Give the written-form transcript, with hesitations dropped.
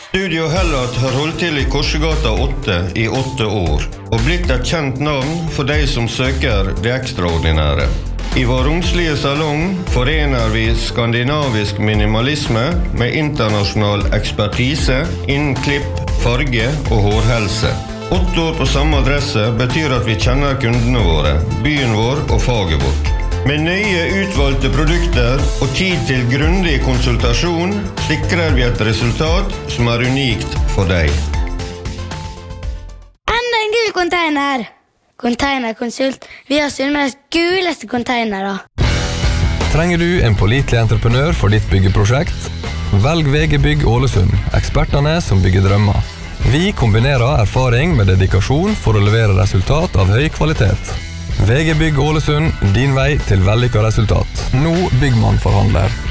Studio Hellat har holdt til i Korsegata 8 i 8 år, og blitt et kjent navn for de som søker det ekstraordinære. I vår romslige salong forener vi skandinavisk minimalisme med internasjonal ekspertise innen klipp, farge og hårhelse. 8 år på samme adresse betyr at vi kjenner kundene våre, byen vår og faget vårt. Med nøye utvalgte produkter og tid til grundig konsultasjon sikrer vi et resultat som er unikt for deg. Enda en gul container! Containerkonsult. Vi har Sunnmøres guleste containere. Trenger du en pålitelig entreprenør for ditt byggeprosjekt? Velg VG Bygg Ålesund, ekspertene som bygger drømmer. Vi kombinerer erfaring med dedikasjon for å levere resultat av høy kvalitet. VG Bygg Ålesund, din vei til vellykket resultat. Nå Byggmann forhandler.